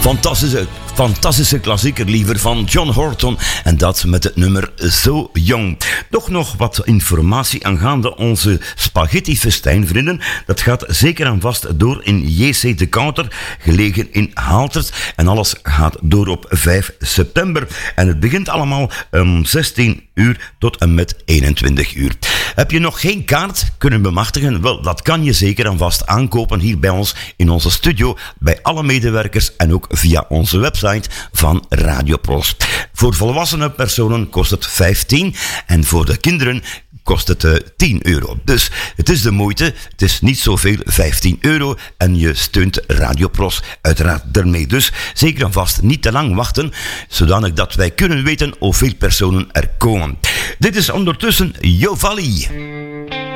Fantastische klassieker liever van John Horton en dat met het nummer So Young. Toch nog wat informatie aangaande onze spaghetti-festijn, vrienden. Dat gaat zeker en vast door in JC de Counter, gelegen in Haaltert. En alles gaat door op 5 september. En het begint allemaal om 16 uur tot en met 21 uur. Heb je nog geen kaart kunnen bemachtigen? Wel, dat kan je zeker en vast aankopen hier bij ons in onze studio, bij alle medewerkers en ook via onze website van Radio Pros. Voor volwassene personen kost het 15 en voor de kinderen kost het 10 euro. Dus het is de moeite, het is niet zoveel, 15 euro en je steunt Radio Pros uiteraard daarmee. Dus zeker en vast niet te lang wachten, zodanig dat wij kunnen weten hoeveel personen er komen. Dit is ondertussen Jovalli.